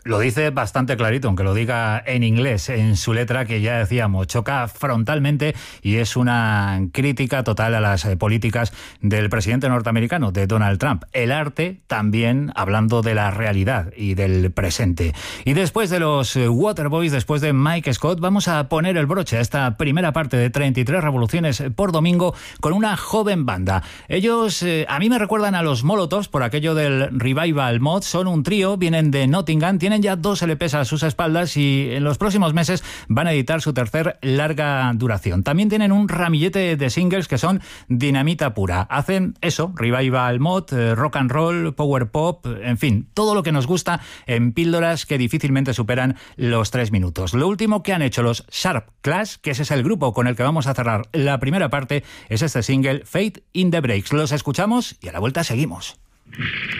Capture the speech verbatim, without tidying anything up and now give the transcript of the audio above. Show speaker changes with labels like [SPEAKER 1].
[SPEAKER 1] Lo dice bastante clarito, aunque lo diga en inglés, en su letra, que ya decíamos, choca frontalmente y es una crítica total a las eh, políticas del presidente norteamericano, de Donald Trump. El arte también hablando de la realidad y del presente. Y después de los eh, Waterboys, después de Mike Scott, vamos a poner el broche a esta primera parte de treinta y tres revoluciones por domingo con una joven banda. Ellos eh, a mí me recuerdan a los Molotovs por aquello del Revival Mod. Son un trío, vienen de Nottingham, tienen ya dos L Pes a sus espaldas y en los próximos meses van a editar su tercer larga duración. También tienen un ramillete de singles que son dinamita pura. Hacen eso, Revival Mod, eh, rock and roll, power pop, en fin, todo lo que nos gusta en píldoras que difícilmente superan los tres minutos. Lo último que han hecho los Sharp Clash, que ese es el grupo con el que vamos a cerrar la primera parte, es este single Fate in the Breaks. Los escuchamos y a la vuelta seguimos.